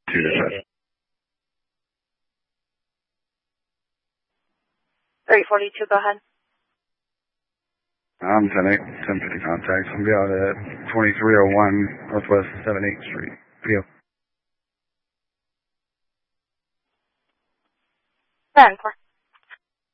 2 to 342, go ahead. I'm 1050 contact. I'm going to be out at 2301 Northwest 78th Street. Video. 10-4.